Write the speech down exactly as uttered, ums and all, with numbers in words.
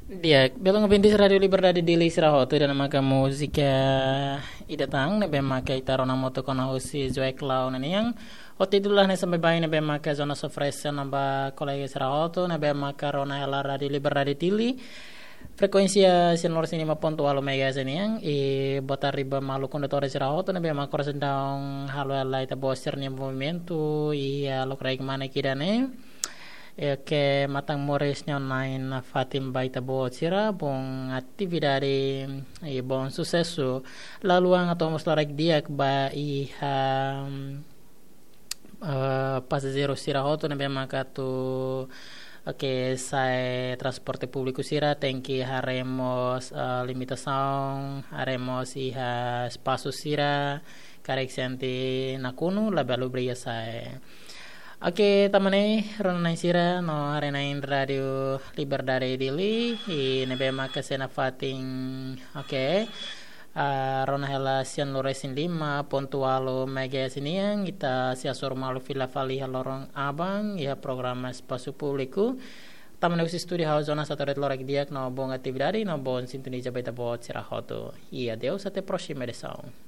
Dia belum ngepintis Radio Liberdade di Lisrahoto dan maka musika idatang na maka itaro na moto kona hosi Joy Clown na yang oti dulu na sampai bayi na maka zona sofresa na ba kolega Lisrahoto na maka rona ela Radio Liberdade Tili frekuensi sinor sini ma ponto alo mega sini yang e botar riba malu kondatore Lisrahoto na maka korasendang halo ela ita boster ni movimento i alo kraig mana kidane e che matang mores ne online fatim baita bo sira bon attividade e bon sucesso lalu ang ato mos larek dia ba i ha uh, passageiro sira hoto ne be makato Oke, saya transporte público sira tem que haremos uh, limitação, haremos iha espaço sira, karek senti nakunu labalu bria saya. Oke, tamane rona sira no arena in radio Liberdade Dili i nebe maka sena fating oke uh, rona hela sian loresin lima pontualo mega siniang kita sia sormalu vila vali halorong abang ya programa espaço público tamane usi studio house zona satu red lorek diak no bong atividade no bon sintoniza baita bot sira hoto. Iya, Deus até próxima edição.